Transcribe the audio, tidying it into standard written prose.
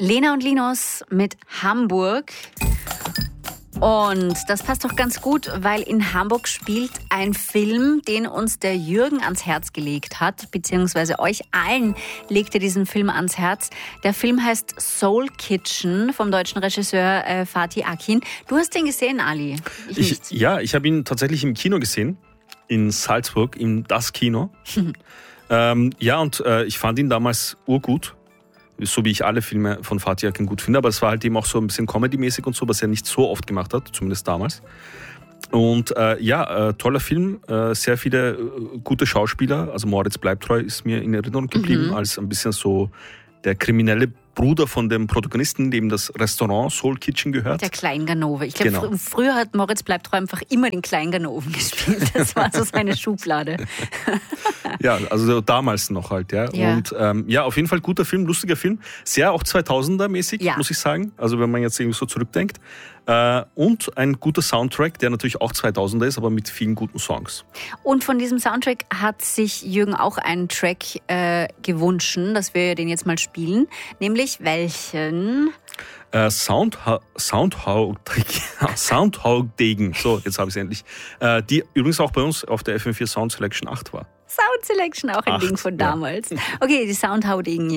Lena und Linus mit Hamburg. Und das passt doch ganz gut, weil in Hamburg spielt ein Film, den uns der Jürgen ans Herz gelegt hat, beziehungsweise euch allen legt er diesen Film ans Herz. Der Film heißt Soul Kitchen vom deutschen Regisseur Fatih Akin. Du hast den gesehen, Ali? Ich habe ihn tatsächlich im Kino gesehen, in Salzburg, im Das Kino. Ich fand ihn damals urgut. So wie ich alle Filme von Fatih Akin gut finde, aber es war halt eben auch so ein bisschen Comedy-mäßig und so, was er nicht so oft gemacht hat, zumindest damals. Und toller Film, sehr viele gute Schauspieler, also Moritz Bleibtreu ist mir in Erinnerung geblieben, als ein bisschen so der kriminelle Bruder von dem Protagonisten, dem das Restaurant Soul Kitchen gehört. Der Kleinganove. Ich glaube, früher hat Moritz Bleibtreu einfach immer den Kleinganoven gespielt. Das war so seine Schublade. Ja, also damals noch halt, ja. Und auf jeden Fall guter Film, lustiger Film. Sehr auch 2000er-mäßig, muss ich sagen. Also wenn man jetzt irgendwie so zurückdenkt. Und ein guter Soundtrack, der natürlich auch 2000er ist, aber mit vielen guten Songs. Und von diesem Soundtrack hat sich Jürgen auch einen Track gewünscht, dass wir den jetzt mal spielen. Nämlich welchen? Soundhaudegen. So, jetzt habe ich es endlich. Die übrigens auch bei uns auf der FM4 Sound Selection 8 war. Sound Selection, auch ein Ding von damals. Okay, die Soundhaudegen.